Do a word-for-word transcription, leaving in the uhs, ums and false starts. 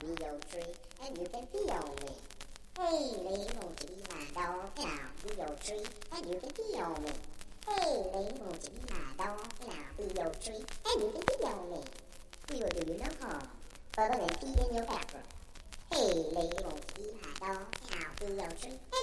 be your tree, and you can pee on me. Hey, lady, won't you be my dog, and I'll be your tree, and you can pee on me. Hey, lady, won't you be my dog, and I'll be your tree, and you can pee on me. We will do you no harm, other than pee in your bathroom. Hey, lady, won't you be my dog, and I'll be your tree,